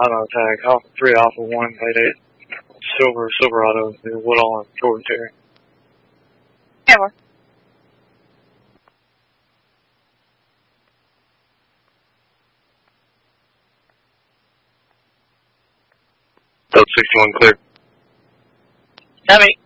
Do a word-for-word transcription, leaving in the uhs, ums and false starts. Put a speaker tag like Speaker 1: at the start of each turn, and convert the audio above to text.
Speaker 1: Auto tag, Alpha three, Alpha one, eight eight, Silver, Silverado, Woodall, and Jordan Terry.
Speaker 2: Yeah, well.
Speaker 1: Delta sixty-one clear.
Speaker 2: Copy.